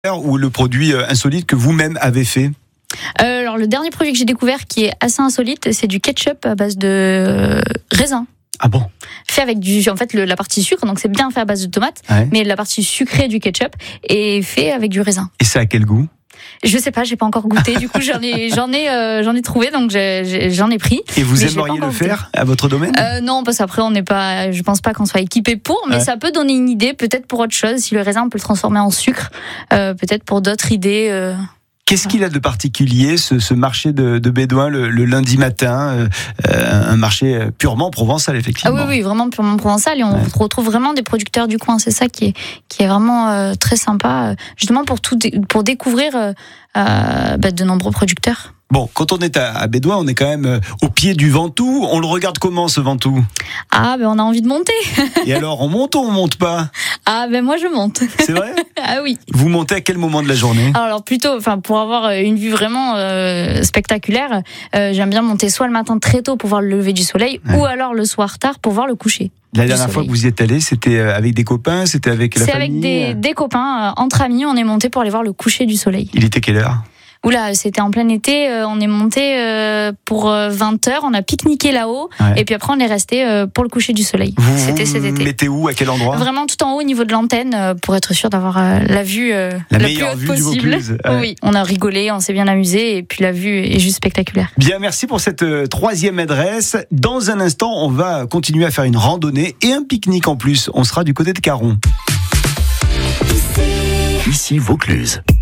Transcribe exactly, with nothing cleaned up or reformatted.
Ou le produit insolite que vous-même avez fait? euh, Alors le dernier produit que j'ai découvert qui est assez insolite, c'est du ketchup à base de euh, raisin. Ah bon? Fait avec du, en fait, le, la partie sucre, donc c'est bien fait à base de tomates, ouais. Mais la partie sucrée du ketchup est fait avec du raisin. Et ça a quel goût? Je sais pas, j'ai pas encore goûté. Du coup, j'en ai, j'en ai, euh, j'en ai trouvé, donc j'ai, j'ai, j'en ai pris. Et vous aimeriez le faire à votre domaine? euh, Non, parce qu'après on n'est pas, je pense pas qu'on soit équipé pour, mais ouais. Ça peut donner une idée, peut-être pour autre chose. Si le raisin on peut le transformer en sucre, euh, peut-être pour d'autres idées. Euh... Qu'est-ce qu'il a de particulier, ce, ce marché de, de Bédoin le, le lundi matin, euh, un marché purement provençal, effectivement? Ah oui, oui, vraiment purement provençal, et on ouais. retrouve vraiment des producteurs du coin. C'est ça qui est, qui est vraiment euh, très sympa, justement pour tout, pour découvrir euh, euh, bah, de nombreux producteurs. Bon, quand on est à, à Bédoin, on est quand même au pied du Ventoux. On le regarde comment, ce Ventoux? Ah, ben on a envie de monter. Et alors, on monte ou on monte pas? Ah, ben moi je monte. C'est vrai? Ah oui. Vous montez à quel moment de la journée? Alors plutôt, enfin pour avoir une vue vraiment euh, spectaculaire, euh, j'aime bien monter soit le matin très tôt pour voir le lever du soleil, ouais. Ou alors le soir tard pour voir le coucher. La dernière fois que vous y êtes allé, c'était avec des copains, c'était avec la C'est famille? C'est avec des, des copains, euh, entre amis, on est monté pour aller voir le coucher du soleil. Il était quelle heure? Oula, c'était en plein été, euh, on est monté euh, pour euh, vingt heures, on a pique-niqué là-haut, ouais. Et puis après on est resté euh, pour le coucher du soleil. Vous c'était cet été. Mettez où, à quel endroit? Vraiment tout en haut au niveau de l'antenne, euh, pour être sûr d'avoir euh, la vue euh, la, la meilleure plus haute vue possible. Du Vaucluse. Ouais. Oui, on a rigolé, on s'est bien amusé, et puis la vue est juste spectaculaire. Bien, merci pour cette euh, troisième adresse. Dans un instant, on va continuer à faire une randonnée et un pique-nique en plus. On sera du côté de Caron. Ici Vaucluse.